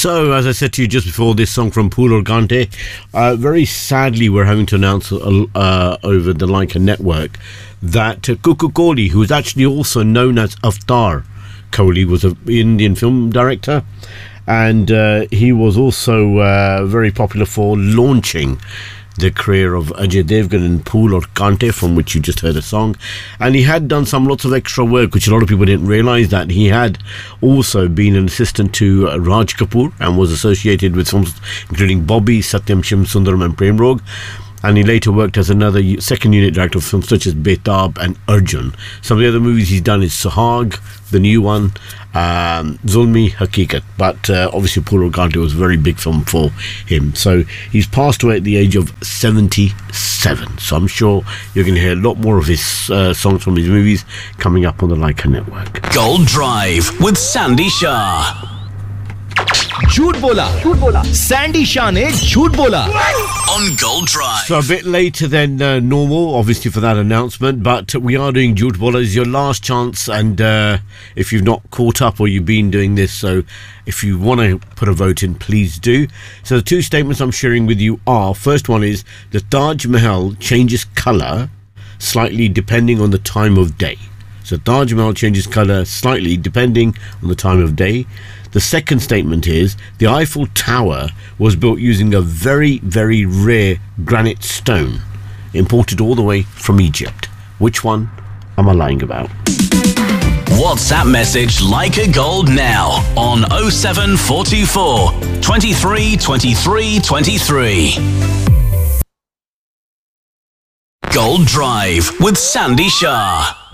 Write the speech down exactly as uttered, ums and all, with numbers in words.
So, as I said to you just before, this song from Phool Aur Kante, uh, very sadly, we're having to announce uh, uh, over the Leica network that uh, Cuckoo Kohli, who is actually also known as Avtar Kohli, was an Indian film director, and uh, he was also uh, very popular for launching the career of Ajay Devgan and Phool Aur Kante, from which you just heard a song. And he had done some lots of extra work, which a lot of people didn't realise, that he had also been an assistant to uh, Raj Kapoor and was associated with films including Bobby, Satyam Shim Sundaram and Prem Rog. And he later worked as another second unit director of films such as Betab and Arjun. Some of the other movies he's done is Suhag, the new one, um, Zulmi, Hakikat. But uh, obviously Phool Aur Kante was a very big film for him. So he's passed away at the age of seventy-seven. So I'm sure you're going to hear a lot more of his uh, songs from his movies coming up on the Leica network. Gold Drive with Sandy Shah. झूठ बोला झूठ बोला Sandy Shah ने झूठ बोला on Gold Drive. So a bit later than uh, normal, obviously, for that announcement, but we are doing Jhoot Bola. It's your last chance, and uh, if you've not caught up or you've been doing this, so if you want to put a vote in, please do. So the two statements I'm sharing with you are, first one is the Taj Mahal changes colour slightly depending on the time of day. So Taj Mahal changes colour slightly depending on the time of day. The second statement is the Eiffel Tower was built using a very, very rare granite stone imported all the way from Egypt. Which one am I lying about? WhatsApp message Leica Gold now on oh seven four two four, twenty-three, twenty-three, twenty-three. Gold Drive with Sandy Shah.